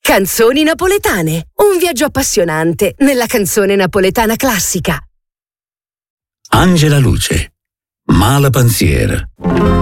Canzoni napoletane. Un viaggio appassionante nella canzone napoletana classica. Angela Luce, Mala Pensier.